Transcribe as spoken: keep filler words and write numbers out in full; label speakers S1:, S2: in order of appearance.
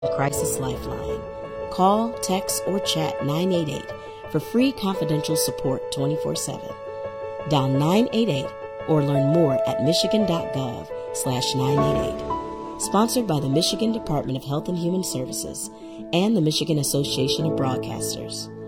S1: Crisis Lifeline. Call, text, or chat nine eight eight for free confidential support twenty-four seven. Dial nine eight eight or learn more at michigan.gov slash 988. Sponsored by the Michigan Department of Health and Human Services and the Michigan Association of Broadcasters.